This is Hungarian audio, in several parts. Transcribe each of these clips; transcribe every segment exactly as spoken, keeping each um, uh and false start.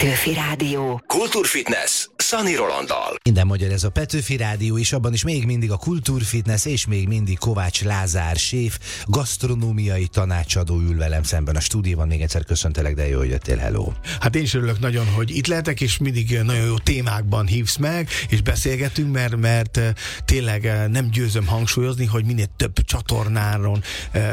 Petőfi Rádió. Kultúrfitness Szani Rolanddal. Minden magyar ez a Petőfi Rádió, és abban is még mindig a Kultúrfitness, és még mindig Kovács Lázár séf, gasztronómiai tanácsadó ül velem szemben a stúdióban. Még egyszer köszöntelek, de jó, hogy jöttél, hello. Hát én is örülök nagyon, hogy itt lehetek, és mindig nagyon jó témákban hívsz meg, és beszélgetünk, mert, mert tényleg nem győzöm hangsúlyozni, hogy minél több csatornáron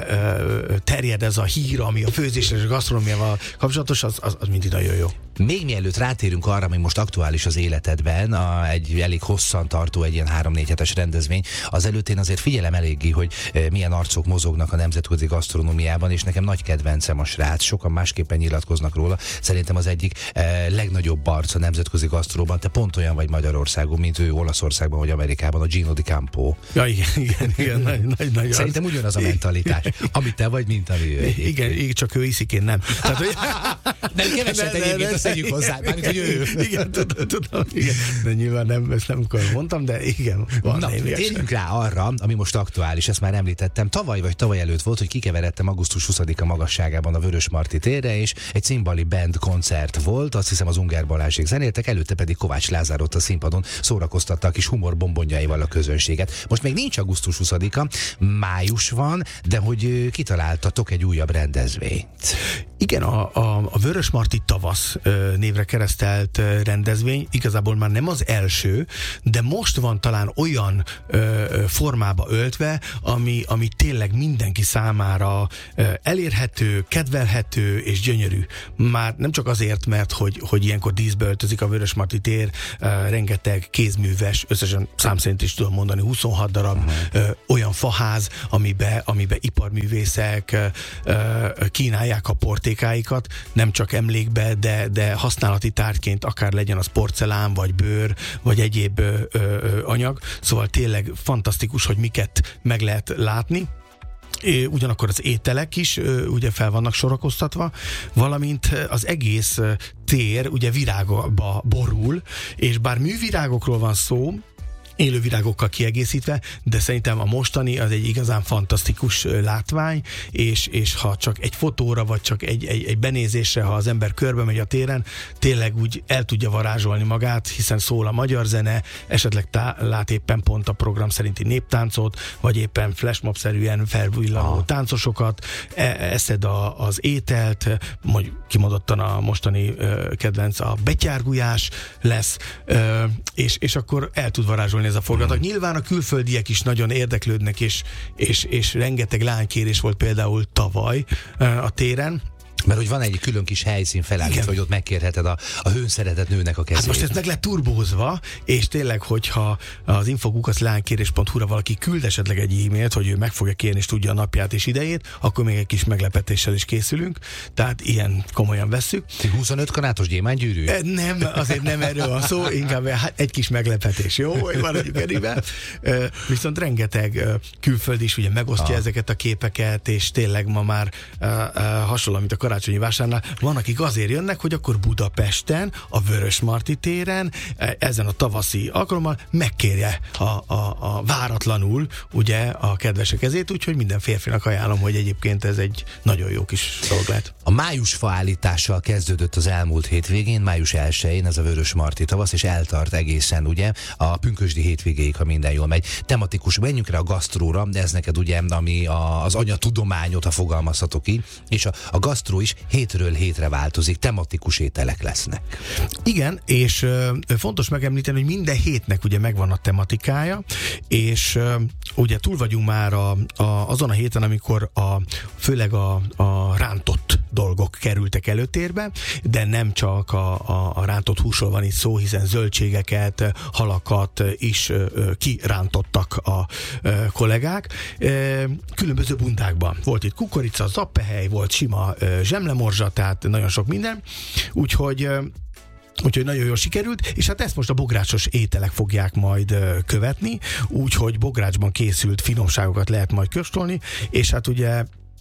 terjed ez a hír, ami a főzésre és a gasztronómiával kapcsolatos, az, az, az mindig nagyon jó. Még mielőtt rátérünk arra, ami most aktuális az életedben, a, egy elég hosszan tartó, egy ilyen három-négy hetes rendezvény, azelőtt én azért figyelem eléggé, hogy e, milyen arcok mozognak a nemzetközi gasztronómiában, és nekem nagy kedvencem a srác, sokan másképpen nyilatkoznak róla. Szerintem az egyik e, legnagyobb arc a nemzetközi gasztróban. Te pont olyan vagy Magyarországon, mint ő Olaszországban vagy Amerikában, a Gino Di Campo. Ja, igen, igen, igen nagy, nagy, nagy Szerintem arc. Ugyanaz a mentalitás, amit te vagy, mint ami ő. Igen, igen, csak ő iszik, én nem. Tehát, hogy... Nem keveset egyébként, azt tegyük hozzá, mármint, hogy ő. Igen, tudom, tudom, igen. De nyilván nem, ezt nem mondtam, de igen. Van. Na, térjünk rá arra, ami most aktuális, ezt már említettem. Tavaly vagy tavaly előtt volt, hogy kikeveredtem augusztus huszadika magasságában a Vörösmarty térre, és egy cimbali band koncert volt, azt hiszem az Unger Balázsék zenéltek, előtte pedig Kovács Lázár ott a színpadon szórakoztatta a kis humorbombonjaival a közönséget. Most még nincs augusztus huszadika, május van, de hogy kitaláltatok egy újabb rendezvényt. Igen, a, a, a Vörösmarty tavasz névre keresztelt rendezvény igazából már nem az első, de most van talán olyan ö, formába öltve, ami, ami tényleg mindenki számára ö, elérhető, kedvelhető és gyönyörű. Már nem csak azért, mert hogy, hogy ilyenkor díszbe öltözik a Vörösmarty tér, ö, rengeteg kézműves, összesen szám szerint is tudom mondani, huszonhat darab ö, olyan faház, amibe, amibe iparművészek ö, ö, kínálják a portékáikat, nem csak emlékbe, de, de használati tárgyként, akár legyen az porcelán, vagy bőr, vagy egyéb ö, ö, anyag. Szóval tényleg fantasztikus, hogy miket meg lehet látni. É, ugyanakkor az ételek is ö, ugye fel vannak sorakoztatva, valamint az egész tér ugye virágba borul, és bár művirágokról van szó, élő virágokkal kiegészítve, de szerintem a mostani az egy igazán fantasztikus látvány, és, és ha csak egy fotóra, vagy csak egy, egy, egy benézésre, ha az ember körbe megy a téren, tényleg úgy el tudja varázsolni magát, hiszen szól a magyar zene, esetleg tá- lát éppen pont a program szerinti néptáncot, vagy éppen flashmob-szerűen felvillanó ah. táncosokat, e- eszed a, az ételt, majd kimondottan a mostani ö, kedvenc a betyárgulyás lesz, ö, és, és akkor el tud varázsolni ez a forgatag. Nyilván a külföldiek is nagyon érdeklődnek, és, és, és rengeteg lánykérés volt például tavaly a téren. Mert hogy van egy külön kis helyszín felállítva, hogy ott megkérheted a, a hőnszeretett nőnek a kezét. Hát most ez meg lett turbózva, és tényleg, hogyha az infokukac lánykérés pont hu-ra valaki küld esetleg egy e-mailt, hogy ő meg fogja kérni és tudja a napját és idejét, akkor még egy kis meglepetéssel is készülünk. Tehát ilyen komolyan vesszük. huszonöt kanátos gyémántgyűrű? Nem, azért nem erről van szó, inkább egy kis meglepetés, jó? Hogy maradjuk ennyiben. Viszont rengeteg külföld is ugye megosztja ah. ezeket a képeket, és tényleg ma már hasonló, mint a karácsonyi vásárnál, van, akik azért jönnek, hogy akkor Budapesten, a Vörösmarty téren, ezen a tavaszi alkalommal megkérje a, a, a váratlanul ugye a kedvese kezét, úgyhogy minden férfinak ajánlom, hogy egyébként ez egy nagyon jó kis dolog lehet. A május faállítással kezdődött az elmúlt hétvégén, május elsején ez a Vörösmarty tavasz, és eltart egészen ugye a pünkösdi hétvégéig, ha minden jól megy. Tematikus, menjünk rá a gasztróra, de ez neked ugye, ami a, az anyatudományot, ha fogalmazhatok így, és a, a gasztró is hétről hétre változik, tematikus ételek lesznek. Igen, és ö, fontos megemlíteni, hogy minden hétnek ugye megvan a tematikája, és ö, ugye túl vagyunk már a, a, azon a héten, amikor a, főleg a, a rántott dolgok kerültek előtérbe, de nem csak a, a, a rántott húsról van itt szó, hiszen zöldségeket, halakat is ö, ö, kirántottak a ö, kollégák. Ö, különböző bundákban. Volt itt kukorica, zappehely, volt sima ö, zsemlemorzsa, tehát nagyon sok minden. Úgyhogy Úgyhogy nagyon jól sikerült, és hát ezt most a bográcsos ételek fogják majd követni, úgyhogy bográcsban készült finomságokat lehet majd kóstolni, és hát ugye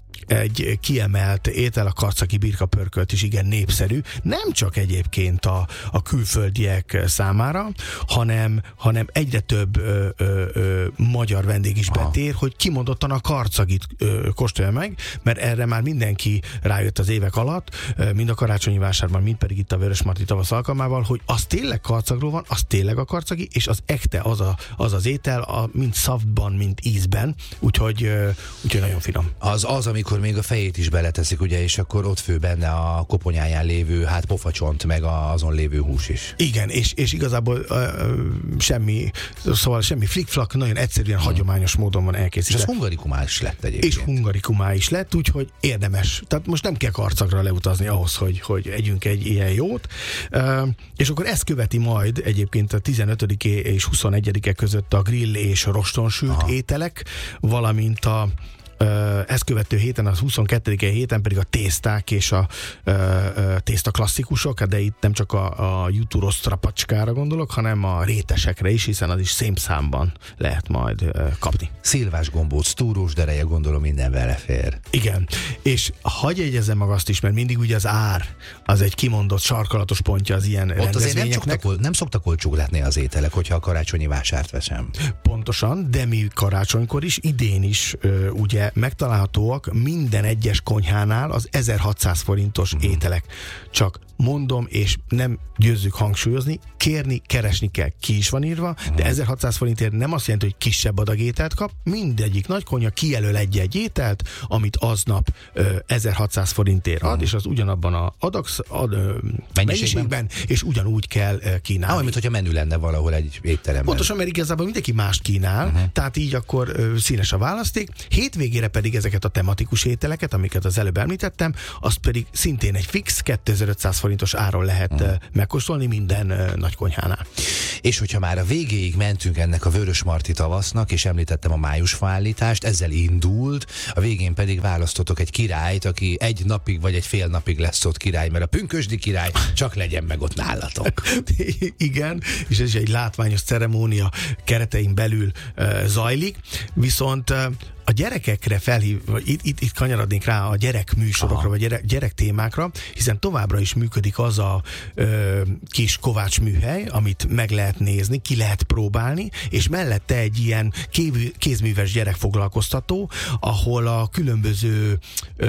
egy kiemelt étel, a karcagi birkapörkölt is igen népszerű, nem csak egyébként a, a külföldiek számára, hanem, hanem egyre több ö, ö, ö, magyar vendég is betér, hogy kimondottan a karcagit ö, kóstolja meg, mert erre már mindenki rájött az évek alatt, ö, mind a karácsonyi vásárban, mind pedig itt a Vörösmarty tavasz alkalmával, hogy az tényleg karcagról van, az tényleg a karcagi, és az ekte az a, az, az étel, a, mind szavban, mind ízben, úgyhogy, ö, úgyhogy nagyon finom. Az az, amikor még a fejét is beleteszik, ugye, és akkor ott fő benne a koponyáján lévő, hát pofacsont, meg a, azon lévő hús is. Igen, és, és igazából uh, semmi, szóval semmi flick-flak, nagyon egyszerűen, hmm. hagyományos módon van elkészítve. És ez hungarikumá is lett egyébként. És hungarikumá is lett, úgyhogy érdemes. Tehát most nem kell karcagra leutazni ahhoz, hogy, hogy együnk egy ilyen jót. Uh, és akkor ezt követi majd egyébként a tizenötödike és huszonegyedike között a grill és rostonsült Aha. ételek, valamint a ezt követő héten, az huszonkettedike héten pedig a tészták és a uh, uh, tészta klasszikusok, de itt nem csak a, a jutúros strapacskára gondolok, hanem a rétesekre is, hiszen az is szémszámban lehet majd uh, kapni. Szilvás gombóc, túrós dereje, gondolom minden belefér. Igen, és hagyj jegyezzem meg azt is, mert mindig ugye az ár az egy kimondott sarkalatos pontja az ilyen ott rendezvényeknek. Azért nem szoktak, nem szoktak olcsók letni az ételek, hogyha a karácsonyi vásárt veszem. Pontosan, de mi karácsonykor is, idén is uh, ugye megtalálhatóak minden egyes konyhánál az ezerhatszáz forintos mm. ételek. Csak mondom, és nem győzzük hangsúlyozni, kérni, keresni kell, ki is van írva, mm. de ezerhatszáz forintért nem azt jelenti, hogy kisebb adag ételt kap, mindegyik nagy konyha kijelöl egy-egy ételt, amit aznap ö, ezerhatszáz forintért ad, mm. és az ugyanabban a adag ad, ö, mennyiségben, mennyiségben, és ugyanúgy kell ö, kínálni. Ah, mint hogyha menü lenne valahol egy étteremben. Pontosan, mert igazából mindenki mást kínál, uh-huh. tehát így akkor ö, színes a választék. Hétvégére pedig ezeket a tematikus ételeket, amiket az előbb említettem, azt pedig szintén egy fix kétezer-ötszáz forintos áron lehet uh-huh. megkóstolni minden ö, nagy konyhánál. És hogyha már a végéig mentünk ennek a Vörösmarty tavasznak, és említettem a májusfa állítást, ezzel indult, a végén pedig választotok egy királyt, aki egy napig vagy egy fél napig lesz ott király, mert a pünkösdi király csak legyen meg ott nálatok. Igen, és ez is egy látványos ceremónia keretein belül uh, zajlik, viszont uh, a gyerekekre felhív, itt, itt, itt kanyarodnék rá a gyerek műsorokra, Aha. vagy gyerek, gyerek témákra, hiszen továbbra is működik az a ö, kis Kovács műhely, amit meg lehet nézni, ki lehet próbálni, és mellette egy ilyen kévű, kézműves gyerekfoglalkoztató, ahol a különböző ö,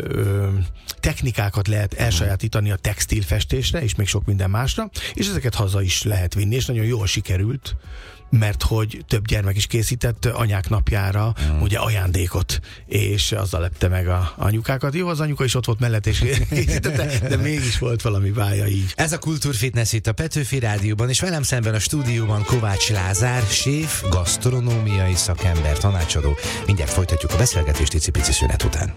ö, technikákat lehet elsajátítani a textilfestésre, és még sok minden másra, és ezeket haza is lehet vinni, és nagyon jól sikerült, mert hogy több gyermek is készített anyák napjára mm. ugye ajándékot, és azzal lepte meg a anyukákat. Jó, az anyuka is ott volt mellett, és készítette, de mégis volt valami bája így. Ez a Kultúrfitness itt a Petőfi Rádióban, és velem szemben a stúdióban Kovács Lázár, séf, gasztronómiai szakember, tanácsadó. Mindjárt folytatjuk a beszélgetést icipici szünet után.